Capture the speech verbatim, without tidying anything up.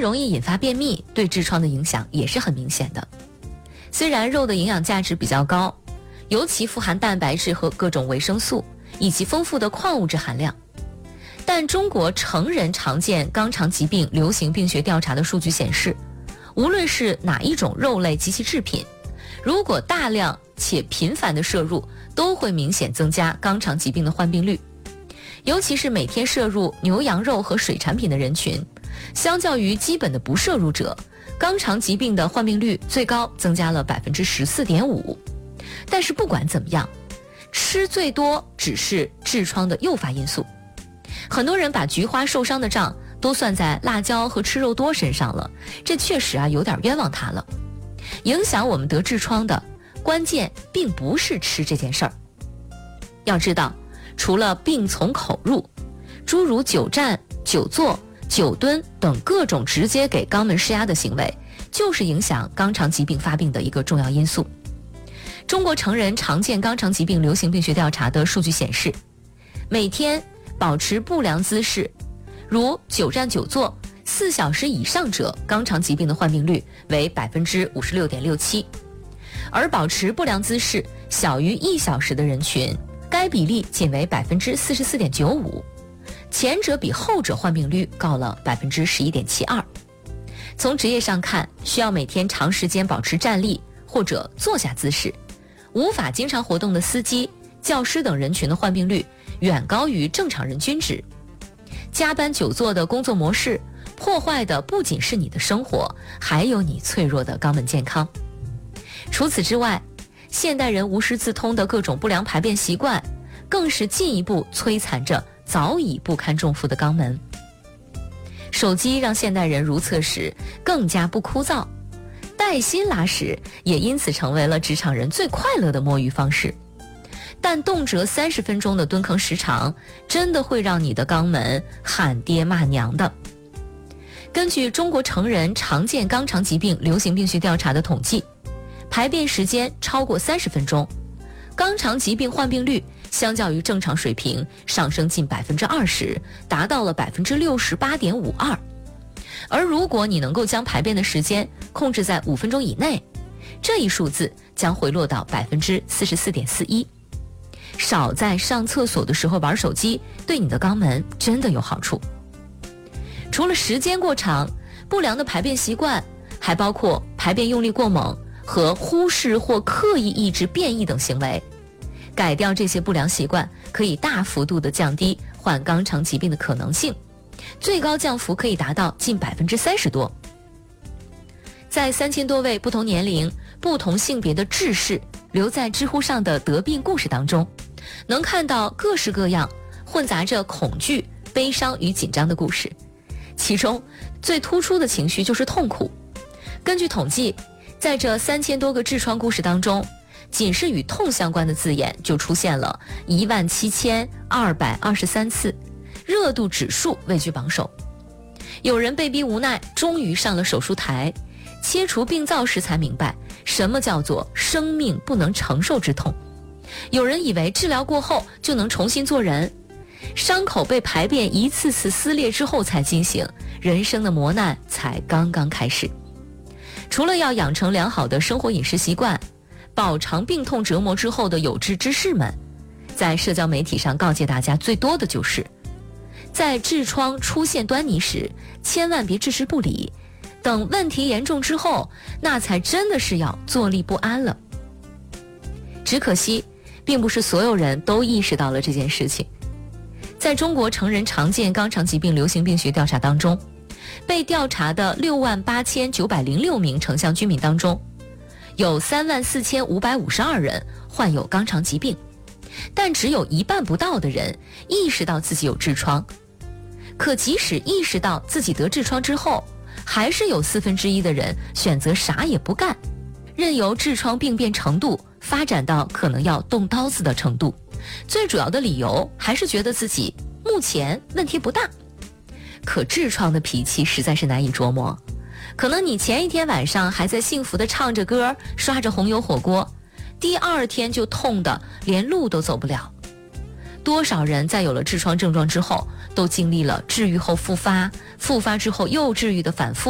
容易引发便秘，对痔疮的影响也是很明显的。虽然肉的营养价值比较高，尤其富含蛋白质和各种维生素以及丰富的矿物质含量，但中国成人常见肛肠疾病流行病学调查的数据显示，无论是哪一种肉类及其制品，如果大量且频繁的摄入，都会明显增加肛肠疾病的患病率。尤其是每天摄入牛羊肉和水产品的人群，相较于基本的不摄入者，肛肠疾病的患病率最高增加了 百分之十四点五。 但是不管怎么样，吃最多只是痔疮的诱发因素。很多人把菊花受伤的账都算在辣椒和吃肉多身上了，这确实啊有点冤枉他了。影响我们得痔疮的关键并不是吃这件事儿。要知道，除了病从口入，诸如久站、久坐、久蹲等各种直接给肛门施压的行为，就是影响肛肠疾病发病的一个重要因素。中国成人常见肛肠疾病流行病学调查的数据显示，每天保持不良姿势，如久站久坐四小时以上者，肛肠疾病的患病率为 百分之五十六点六七， 而保持不良姿势小于一小时的人群，该比例仅为 百分之四十四点九五， 前者比后者患病率高了 百分之十一点七二。 从职业上看，需要每天长时间保持站立或者坐下姿势，无法经常活动的司机、教师等人群的患病率远高于正常人均值。加班久坐的工作模式破坏的不仅是你的生活，还有你脆弱的肛门健康。除此之外，现代人无师自通的各种不良排便习惯，更是进一步摧残着早已不堪重负的肛门。手机让现代人如厕时更加不枯燥，带薪拉屎也因此成为了职场人最快乐的摸鱼方式。但动辄三十分钟的蹲坑时长，真的会让你的肛门喊爹骂娘的。根据中国成人常见肛肠疾病流行病学调查的统计，排便时间超过三十分钟，肛肠疾病患病率相较于正常水平上升近 百分之二十， 达到了 百分之六十八点五二。 而如果你能够将排便的时间控制在五分钟以内，这一数字将回落到 百分之四十四点四一。 少在上厕所的时候玩手机，对你的肛门真的有好处。除了时间过长，不良的排便习惯还包括排便用力过猛和忽视或刻意抑制便意等行为。改掉这些不良习惯，可以大幅度地降低患肛肠疾病的可能性，最高降幅可以达到近 百分之三十 多。在三千多位不同年龄、不同性别的志士留在知乎上的得病故事当中，能看到各式各样混杂着恐惧、悲伤与紧张的故事，其中最突出的情绪就是痛苦。根据统计，在这三千多个痔疮故事当中，仅是与痛相关的字眼就出现了一万七千二百二十三次，热度指数位居榜首。有人被逼无奈，终于上了手术台，切除病灶时才明白什么叫做生命不能承受之痛。有人以为治疗过后就能重新做人，伤口被排便一次次撕裂之后才惊醒，人生的磨难才刚刚开始。除了要养成良好的生活饮食习惯，饱尝病痛折磨之后的有志之士们，在社交媒体上告诫大家最多的就是，在痔疮出现端倪时，千万别置之不理，等问题严重之后，那才真的是要坐立不安了。只可惜，并不是所有人都意识到了这件事情。在中国成人常见肛肠疾病流行病学调查当中，被调查的六万八千九百零六名城乡居民当中，有三万四千五百五十二人患有肛肠疾病，但只有一半不到的人意识到自己有痔疮。可即使意识到自己得痔疮之后，还是有四分之一的人选择啥也不干，任由痔疮病变程度发展到可能要动刀子的程度。最主要的理由还是觉得自己目前问题不大。可痔疮的脾气实在是难以琢磨，可能你前一天晚上还在幸福地唱着歌，刷着红油火锅，第二天就痛得连路都走不了。多少人在有了痔疮症状之后，都经历了治愈后复发，复发之后又治愈的反复。